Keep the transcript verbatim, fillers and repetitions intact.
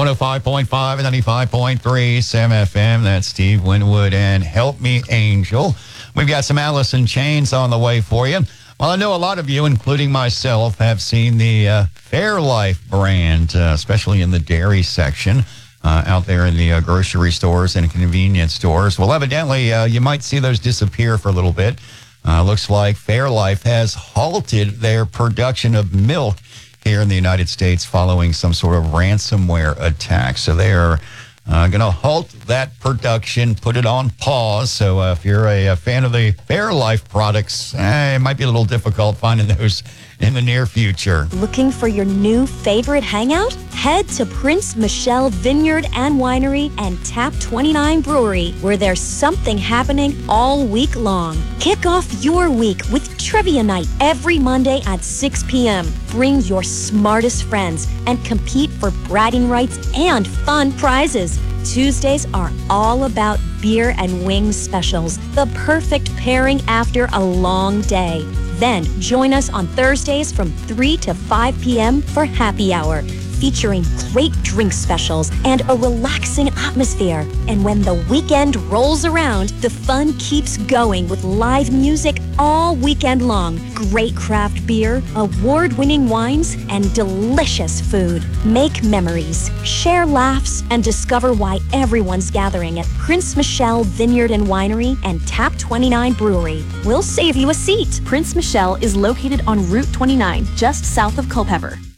one oh five point five and ninety-five point three Sam F M. That's Steve Winwood and Help Me Angel. We've got some Alice in Chains on the way for you. Well, I know a lot of you, including myself, have seen the uh, Fairlife brand, uh, especially in the dairy section, uh, out there in the uh, grocery stores and convenience stores. Well, evidently, uh, you might see those disappear for a little bit. Uh, looks like Fairlife has halted their production of milk here in the United States following some sort of ransomware attack. So they are uh, going to halt that production, put it on pause. So uh, if you're a, a fan of the Fairlife products, eh, it might be a little difficult finding those in the near future. Looking for your new favorite hangout? Head to Prince Michelle Vineyard and Winery and Tap twenty-nine Brewery, where there's something happening all week long. Kick off your week with Trivia Night every Monday at six p.m. Bring your smartest friends and compete for bragging rights and fun prizes. Tuesdays are all about beer and wings specials, the perfect pairing after a long day. Then join us on Thursdays from three to five p.m. for happy hour, featuring great drink specials and a relaxing atmosphere. And when the weekend rolls around, the fun keeps going with live music all weekend long, great craft beer, award-winning wines, and delicious food. Make memories, share laughs, and discover why everyone's gathering at Prince Michelle Vineyard and Winery and Tap twenty-nine Brewery. We'll save you a seat. Prince Michelle is located on Route twenty-nine, just south of Culpeper.